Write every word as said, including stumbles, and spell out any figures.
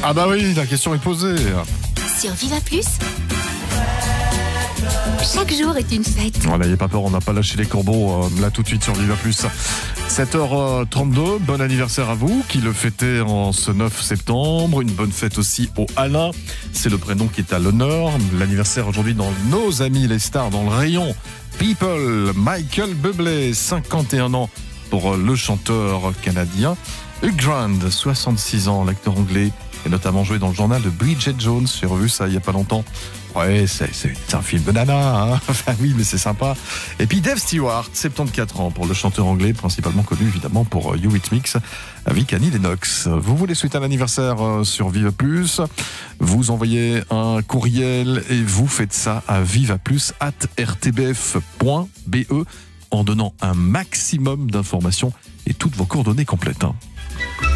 Ah bah oui, la question est posée. Sur Viva Plus, chaque jour est une fête. Oh, n'ayez pas peur, on n'a pas lâché les corbeaux euh, là tout de suite sur Viva Plus. sept heures trente-deux, bon anniversaire à vous qui le fêtez en ce neuf septembre. Une bonne fête aussi au Alain, c'est le prénom qui est à l'honneur. L'anniversaire aujourd'hui dans nos amis les stars, dans le rayon People. Michael Bublé, cinquante et un ans pour le chanteur canadien. Hugh Grant, soixante-six ans, l'acteur anglais, et notamment joué dans le journal de Bridget Jones. J'ai revu ça il n'y a pas longtemps. Ouais, c'est, c'est, c'est un film de nana, hein. Enfin oui, mais c'est sympa. Et puis Dave Stewart, soixante-quatorze ans, pour le chanteur anglais, principalement connu évidemment pour You It Mix avec Annie Lennox. Vous voulez souhaiter un anniversaire sur Viva Plus, vous envoyez un courriel et vous faites ça à vivaplus arobase r t b f point b e en donnant un maximum d'informations et toutes vos coordonnées complètes. Hein.